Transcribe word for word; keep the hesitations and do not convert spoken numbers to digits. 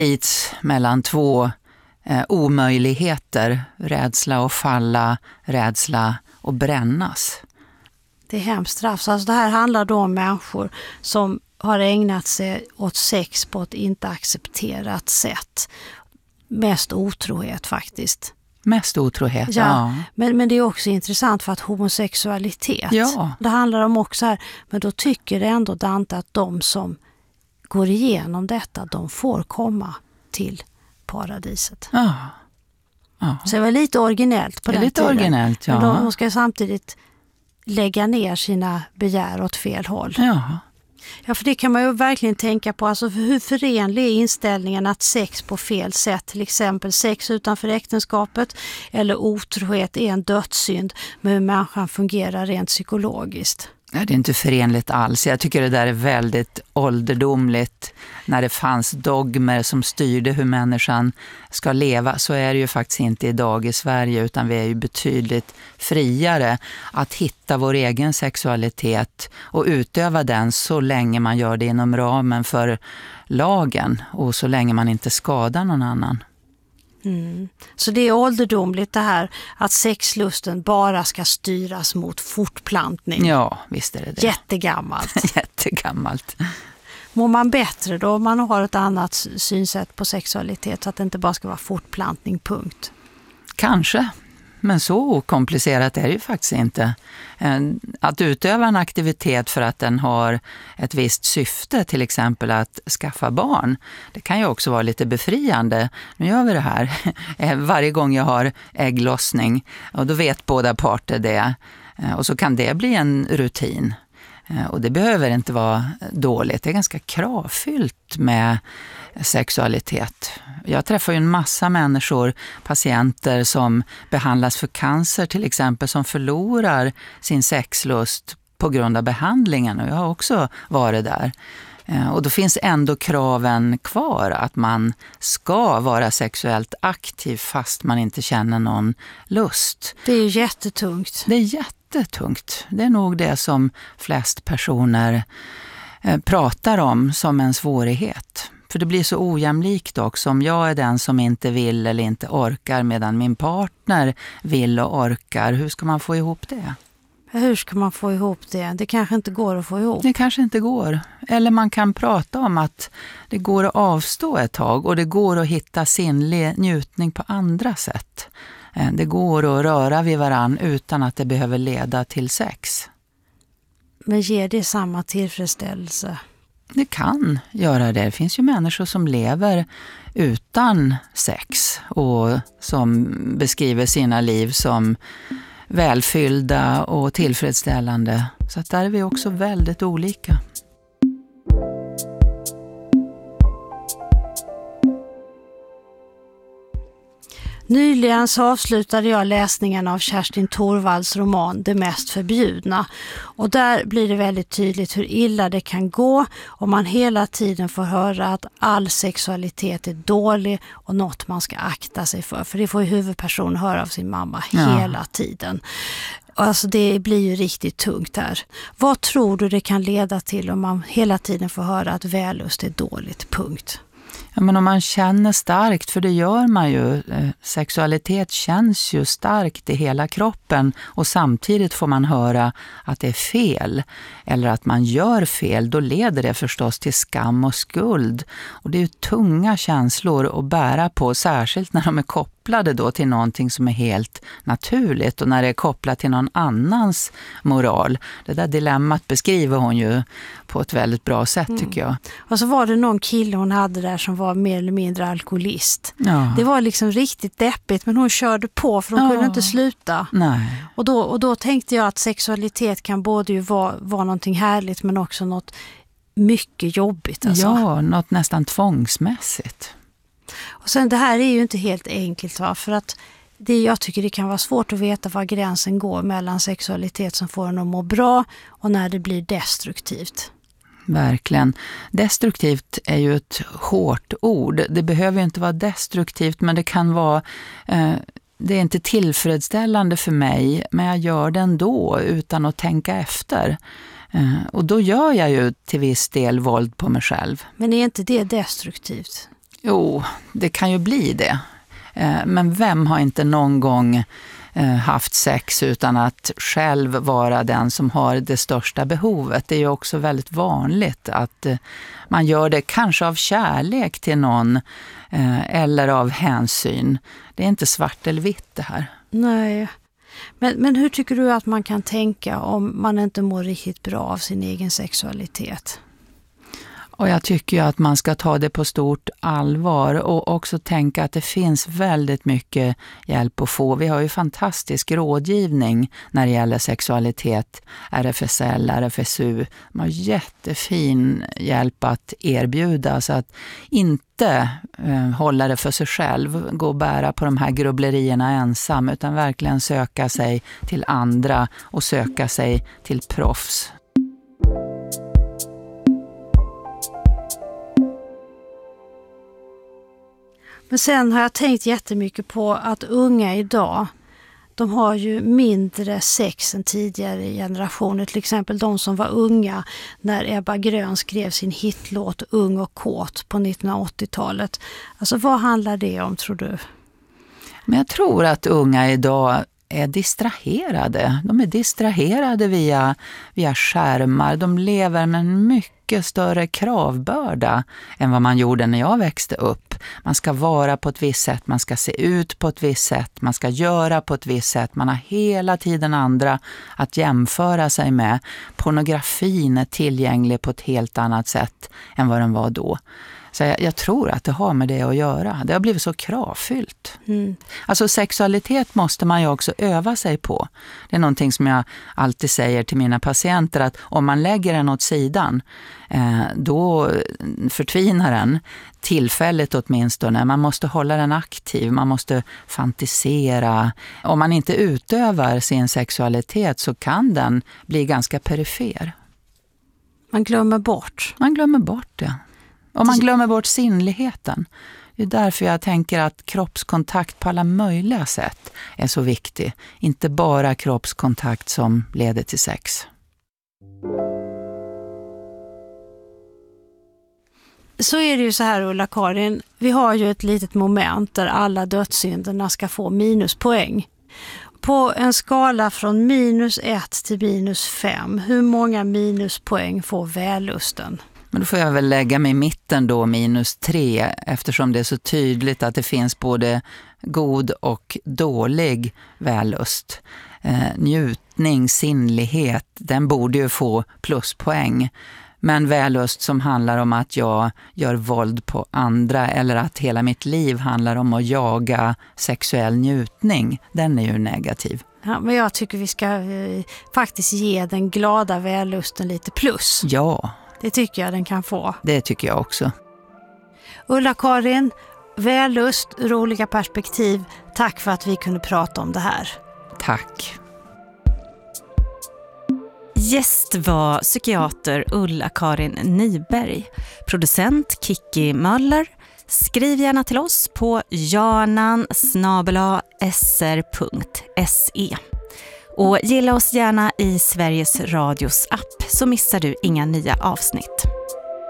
its mellan två eh, omöjligheter. Rädsla att falla, rädsla att brännas. Det är hemskt straff. Alltså det här handlar då om människor som har ägnat sig åt sex på ett inte accepterat sätt. Mest otrohet faktiskt. Mest otrohet, ja. ja. Men, men det är också intressant för att homosexualitet, ja. det handlar om också här, men då tycker ändå Dante att de som går igenom detta, de får komma till paradiset. Ja. Ja. Så det var lite originellt på det är den lite tiden. originellt, ja. Men de, de ska samtidigt lägga ner sina begär åt fel håll. Ja. Ja, för det kan man ju verkligen tänka på. Alltså hur förenlig är inställningen att sex på fel sätt, till exempel sex utanför äktenskapet eller otrohet är en dödssynd med hur människan fungerar rent psykologiskt? Ja, det är inte förenligt alls. Jag tycker det där är väldigt ålderdomligt. När det fanns dogmer som styrde hur människan ska leva, så är det ju faktiskt inte idag i Sverige, utan vi är ju betydligt friare att hitta vår egen sexualitet och utöva den så länge man gör det inom ramen för lagen och så länge man inte skadar någon annan. Mm. Så det är ålderdomligt det här att sexlusten bara ska styras mot fortplantning. Ja, visst är det det. Jättegammalt. Jättegammalt. Mår man bättre då om man har ett annat synsätt på sexualitet, så att det inte bara ska vara fortplantning, punkt? Kanske, men så okomplicerat är det ju faktiskt inte. Att utöva en aktivitet för att den har ett visst syfte, till exempel att skaffa barn, det kan ju också vara lite befriande. Nu gör vi det här varje gång jag har ägglossning, och då vet båda parter det. Och så kan det bli en rutin. Och det behöver inte vara dåligt. Det är ganska kravfyllt med sexualitet. Jag träffar ju en massa människor, patienter som behandlas för cancer till exempel, som förlorar sin sexlust på grund av behandlingen. Och jag har också varit där. Och då finns ändå kraven kvar att man ska vara sexuellt aktiv fast man inte känner någon lust. Det är ju jättetungt. Det är jättetungt. Det är nog det som flest personer pratar om som en svårighet. För det blir så ojämlikt också. Om jag är den som inte vill eller inte orkar medan min partner vill och orkar, hur ska man få ihop det? Hur ska man få ihop det? Det kanske inte går att få ihop. Det kanske inte går. Eller man kan prata om att det går att avstå ett tag och det går att hitta sinnlig njutning på andra sätt. Det går att röra vid varann utan att det behöver leda till sex. Men ger det samma tillfredsställelse? Det kan göra det. Det finns ju människor som lever utan sex och som beskriver sina liv som välfyllda och tillfredsställande. Så att där är vi också väldigt olika. Nyligen så avslutade jag läsningen av Kerstin Thorvalds roman Det mest förbjudna. Och där blir det väldigt tydligt hur illa det kan gå om man hela tiden får höra att all sexualitet är dålig och något man ska akta sig för. För det får ju huvudpersonen höra av sin mamma ja. hela tiden. Alltså det blir ju riktigt tungt där. Vad tror du det kan leda till om man hela tiden får höra att vällust är dåligt, punkt? Ja, men om man känner starkt, för det gör man ju, sexualitet känns ju starkt i hela kroppen och samtidigt får man höra att det är fel eller att man gör fel, då leder det förstås till skam och skuld. Och det är ju tunga känslor att bära på, särskilt när de är kopplade då till någonting som är helt naturligt och när det är kopplat till någon annans moral. Det där dilemmat beskriver hon ju på ett väldigt bra sätt mm. tycker jag. Och så var det någon kille hon hade där som var mer eller mindre alkoholist. Ja. Det var liksom riktigt deppigt, men hon körde på för hon ja. kunde inte sluta. Nej. Och då, och då tänkte jag att sexualitet kan både ju vara, vara någonting härligt men också något mycket jobbigt. Alltså. Ja, något nästan tvångsmässigt. Och sen det här är ju inte helt enkelt, va? För att det, jag tycker det kan vara svårt att veta var gränsen går mellan sexualitet som får en att må bra och när det blir destruktivt. Verkligen. Destruktivt är ju ett hårt ord. Det behöver ju inte vara destruktivt, men det kan vara... Eh, det är inte tillfredsställande för mig, men jag gör det ändå utan att tänka efter. Eh, och då gör jag ju till viss del våld på mig själv. Men är inte det destruktivt? Jo, det kan ju bli det. Men vem har inte någon gång haft sex utan att själv vara den som har det största behovet? Det är ju också väldigt vanligt att man gör det kanske av kärlek till någon eller av hänsyn. Det är inte svart eller vitt det här. Nej. Men, men hur tycker du att man kan tänka om man inte mår riktigt bra av sin egen sexualitet? Och jag tycker ju att man ska ta det på stort allvar och också tänka att det finns väldigt mycket hjälp att få. Vi har ju fantastisk rådgivning när det gäller sexualitet. R F S L, R F S U. De har jättefin hjälp att erbjuda, så att inte eh, hålla det för sig själv, gå och bära på de här grubblerierna ensam, utan verkligen söka sig till andra och söka sig till proffs. Men sen har jag tänkt jättemycket på att unga idag, de har ju mindre sex än tidigare generationer. Till exempel de som var unga när Ebba Grön skrev sin hitlåt Ung och kåt på nittonhundraåttiotalet. Alltså vad handlar det om, tror du? Men jag tror att unga idag är distraherade. De är distraherade via, via skärmar. De lever med en mycket större kravbörda än vad man gjorde när jag växte upp. Man ska vara på ett visst sätt, man ska se ut på ett visst sätt, man ska göra på ett visst sätt. Man har hela tiden andra att jämföra sig med. Pornografin är tillgänglig på ett helt annat sätt än vad den var då. Så jag, jag tror att det har med det att göra. Det har blivit så kravfyllt. Mm. Alltså sexualitet måste man ju också öva sig på. Det är någonting som jag alltid säger till mina patienter, att om man lägger den åt sidan, eh, då förtvinar den tillfälligt åtminstone. Man måste hålla den aktiv, man måste fantisera. Om man inte utövar sin sexualitet så kan den bli ganska perifer. Man glömmer bort. Man glömmer bort det. Och man glömmer bort sinnligheten. Det är därför jag tänker att kroppskontakt på alla möjliga sätt är så viktig. Inte bara kroppskontakt som leder till sex. Så är det ju så här, Ulla-Karin. Vi har ju ett litet moment där alla dödssynderna ska få minuspoäng. På en skala från minus ett till minus fem, hur många minuspoäng får vällusten? Men då får jag väl lägga mig i mitten då, minus tre, eftersom det är så tydligt att det finns både god och dålig vällust. Eh, njutning, sinnlighet, den borde ju få pluspoäng. Men vällust som handlar om att jag gör våld på andra eller att hela mitt liv handlar om att jaga sexuell njutning, den är ju negativ. Ja, men jag tycker vi ska eh, faktiskt ge den glada vällusten lite plus. Ja. Det tycker jag den kan få. Det tycker jag också. Ulla-Karin, vällust, roliga perspektiv. Tack för att vi kunde prata om det här. Tack. Gäst var psykiater Ulla-Karin Nyberg. Producent Kiki Möller. Skriv gärna till oss på janan snabel-a s r punkt se. Och gilla oss gärna i Sveriges Radios app så missar du inga nya avsnitt.